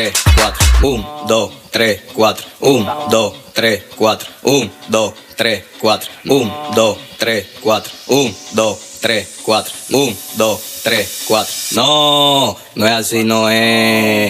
3, 4. 1, 2, 3, 4. 1, 2, 3, 4. 1, 2, 3, 4. 1, 2, 3, 4. 1, 2, 3, 4. 1, 2, 3, 4. No, no es así, no es.